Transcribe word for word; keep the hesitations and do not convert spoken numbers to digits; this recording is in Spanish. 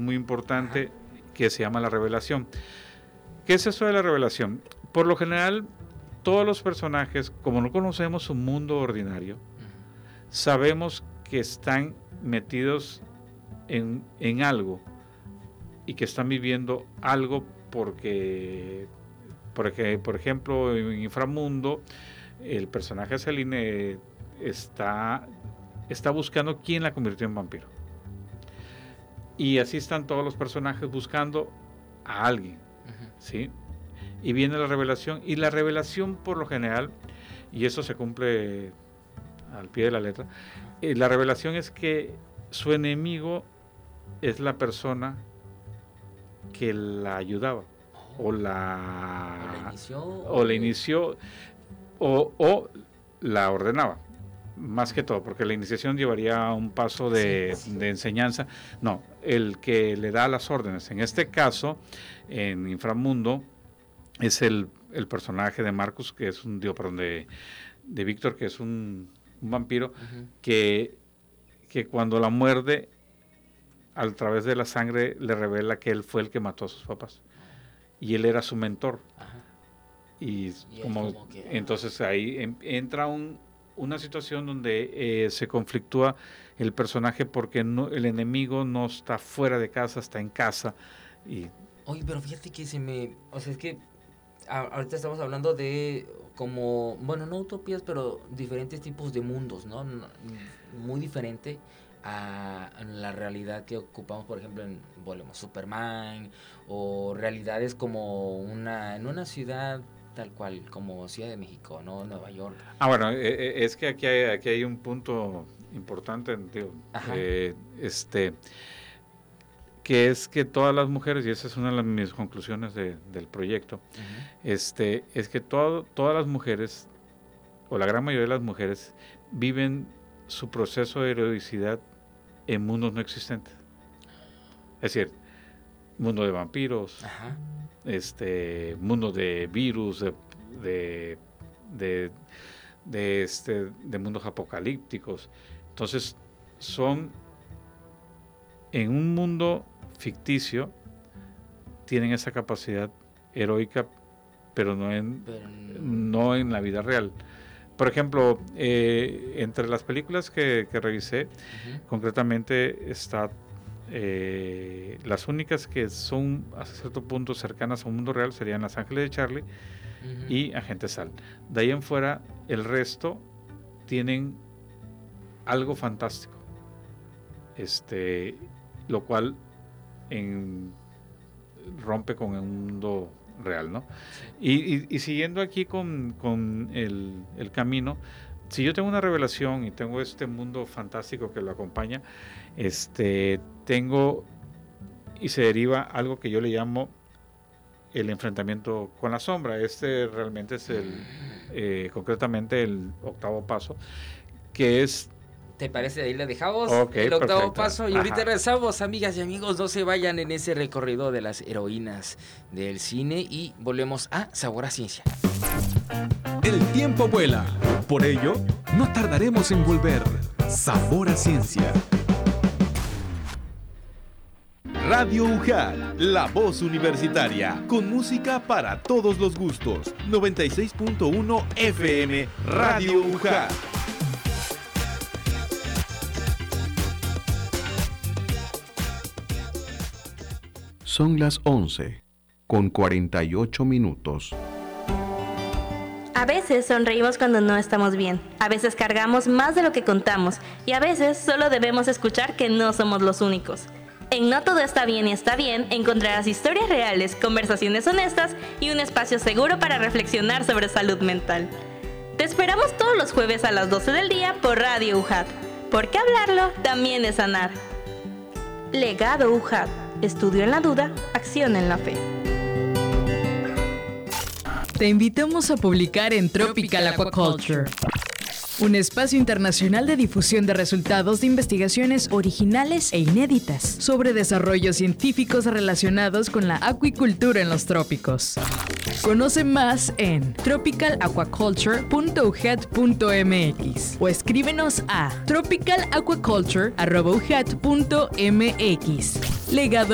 muy importante, ajá, que se llama la revelación. ¿Qué es eso de la revelación? Por lo general, todos los personajes, como no conocemos su mundo ordinario, uh-huh, sabemos que están metidos en, en algo y que están viviendo algo porque, porque, por ejemplo, en Inframundo, el personaje Celine está, está buscando quién la convirtió en vampiro. Y así están todos los personajes buscando a alguien, uh-huh, ¿sí? Y viene la revelación, y la revelación por lo general, y eso se cumple al pie de la letra, eh, la revelación es que su enemigo es la persona que la ayudaba, o la, o la inició, o, la inició o, o la ordenaba, más que todo, porque la iniciación llevaría un paso de, sí, sí, de enseñanza. No, el que le da las órdenes, en este caso, en Inframundo, es el, el personaje de Marcus, que es un, digo, perdón, de, de Víctor, que es un, un vampiro, uh-huh, que, que cuando la muerde, a través de la sangre, le revela que él fue el que mató a sus papás. Y él era su mentor. Ajá. Y, y como, como que, entonces ahí en, entra un, una situación donde eh, se conflictúa el personaje porque no, el enemigo no está fuera de casa, está en casa. Y oye, pero fíjate que se me... O sea, es que a, ahorita estamos hablando de como... Bueno, no utopías, pero diferentes tipos de mundos, ¿no? Muy diferente a la realidad que ocupamos, por ejemplo, en, volvemos, Superman, o realidades como una en una ciudad tal cual, como Ciudad de México, ¿no? Nueva York. Ah, bueno, eh, es que aquí hay, aquí hay un punto importante, digo, eh, este, que es que todas las mujeres, y esa es una de las, mis conclusiones de, del proyecto, uh-huh, este, es que todo, todas las mujeres, o la gran mayoría de las mujeres, viven su proceso de heroicidad en mundos no existentes. Es decir, mundo de vampiros, ajá, este, mundo de virus, de, de, de, de, este, de mundos apocalípticos. Entonces, son en un mundo ficticio, tienen esa capacidad heroica, pero no en, pero no en la vida real. Por ejemplo, eh, entre las películas que, que revisé, uh-huh, concretamente está eh, las únicas que son hasta cierto punto cercanas a un mundo real serían Los Ángeles de Charlie, uh-huh, y Agente Sal. De ahí en fuera, el resto tienen algo fantástico, este, lo cual en, rompe con el mundo real, ¿no? Y, y, y siguiendo aquí con, con el, el camino, si yo tengo una revelación y tengo este mundo fantástico que lo acompaña, este, tengo y se deriva algo que yo le llamo el enfrentamiento con la sombra. Este realmente es el, eh, concretamente el octavo paso, que es... ¿Te parece? Ahí le dejamos okay, el octavo perfecto. paso y Ajá. ahorita regresamos, amigas y amigos, no se vayan en ese recorrido de las heroínas del cine y volvemos a Sabor a Ciencia. El tiempo vuela, por ello no tardaremos en volver. Sabor a Ciencia. Radio U J A T, la voz universitaria, con música para todos los gustos. noventa y seis punto uno F M, Radio U J A T. Son las once, con cuarenta y ocho minutos. A veces sonreímos cuando no estamos bien, a veces cargamos más de lo que contamos y a veces solo debemos escuchar que no somos los únicos. En No Todo Está Bien y Está Bien encontrarás historias reales, conversaciones honestas y un espacio seguro para reflexionar sobre salud mental. Te esperamos todos los jueves a las doce del día por Radio U J A T, porque hablarlo también es sanar. Legado U J A T. Estudio en la duda, acción en la fe. Te invitamos a publicar en Tropical Aquaculture, un espacio internacional de difusión de resultados de investigaciones originales e inéditas sobre desarrollos científicos relacionados con la acuicultura en los trópicos. Conoce más en tropical aquaculture punto u j a t punto m x o escríbenos a tropical aquaculture arroba u j a t punto m x. Legado